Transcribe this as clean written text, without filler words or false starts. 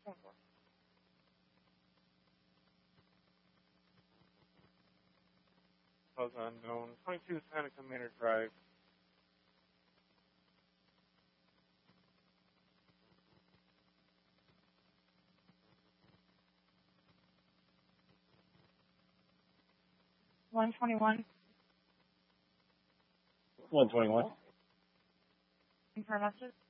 Cause unknown. 22 Seneca Manor Drive. $121. 121. For a message.